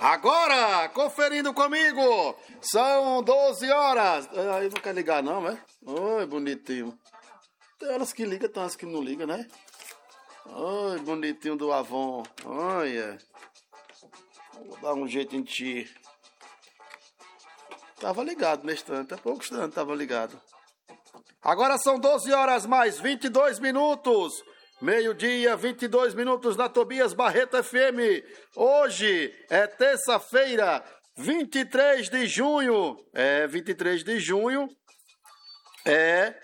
Agora, conferindo comigo, são 12 horas. Aí não quer ligar não, né? Oi, bonitinho. Tem horas que liga, tem horas que não liga, né? Oi, bonitinho do Avon. Olha. Vou dar um jeito em ti. Tava ligado nesse instante, há pouco instante tava ligado. Agora são 12 horas mais 22 minutos. Meio-dia, 22 minutos na Tobias Barreto FM. Hoje é terça-feira, 23 de junho. 23 de junho é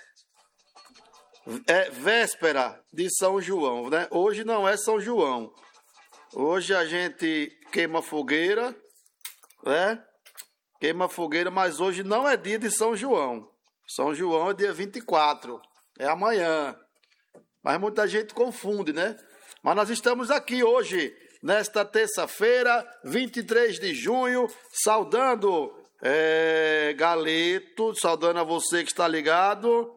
véspera de São João, né? Hoje não é São João. Hoje a gente queima fogueira, né? Queima fogueira, mas hoje não é dia de São João. São João é dia 24, é amanhã. Mas muita gente confunde, né? Mas nós estamos aqui hoje, nesta terça-feira, 23 de junho, saudando Galeto, saudando a você que está ligado.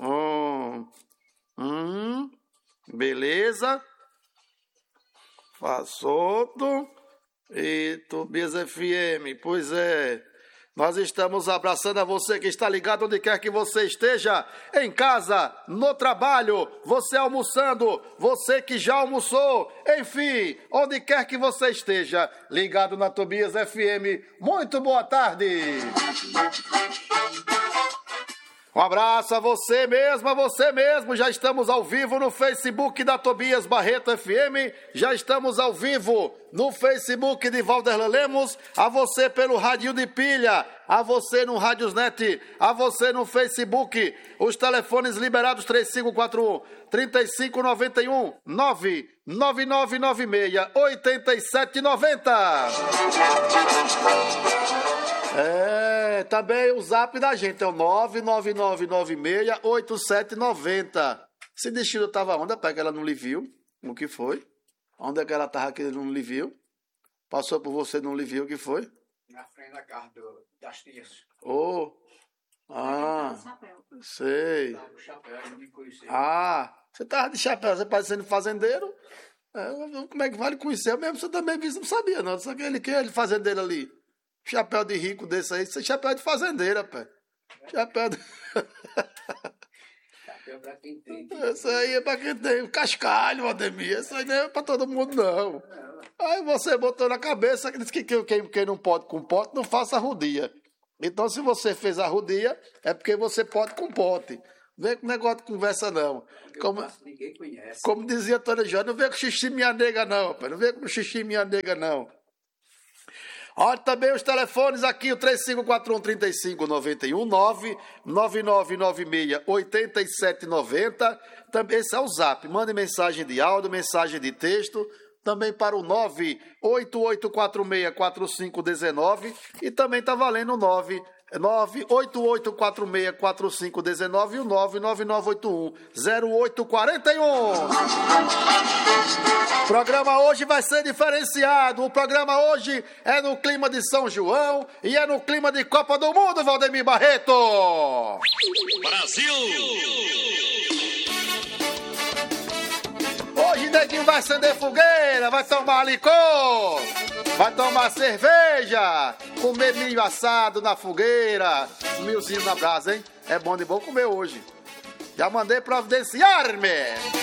Beleza. Façoto e Tobias FM, pois é. Nós estamos abraçando a você que está ligado onde quer que você esteja, em casa, no trabalho, você almoçando, você que já almoçou, enfim, onde quer que você esteja, ligado na Tobias FM. Muito boa tarde! Um abraço a você mesmo, já estamos ao vivo no Facebook da Tobias Barreto FM, já estamos ao vivo no Facebook de Valderlan Lemos, a você pelo Radinho de Pilha, a você no Rádiosnet, a você no Facebook, os telefones liberados 3541-3591, 99996-8790. Também o zap da gente é o 999968790. Se destino tava onde? Pega ela não lhe viu. O que foi? Onde é que ela tava que ele não lhe viu? Passou por você não lhe viu, o que foi? Na frente da casa das tias. Sei. Tava com chapéu, eu me conheci. Você tava de chapéu, você parecendo fazendeiro. Como é que vale conhecer? Eu mesmo você também não sabia, não. Só que ele fazendeiro ali. Chapéu de rico desse aí, isso é chapéu de fazendeira, pé. Chapéu pra quem tem. Isso aí é pra quem tem cascalho, Ademir. Isso aí não é pra todo mundo, não. Aí você botou na cabeça que diz que quem não pode com pote, não faça rodia. Então, se você fez a rodia, é porque você pode com pote. Não vem com negócio de conversa, não. Ninguém conhece. Como dizia Tony Jorge, não vem com xixi minha nega, não, pé. Não vem com xixi minha nega, não. Olha também os telefones aqui, o 3541-3591, 99996-8790. Também esse é o zap. Mande mensagem de áudio, mensagem de texto. Também para o 988464519. E também está valendo o 988464519 e o 99981-0841. O programa hoje vai ser diferenciado. O programa hoje é no clima de São João e é no clima de Copa do Mundo, Valdemir Barreto. Brasil! Hoje neguinho vai acender fogueira, vai tomar licor, vai tomar cerveja, comer milho assado na fogueira, milzinho na brasa, hein? É bom de bom comer hoje. Já mandei providenciar-me.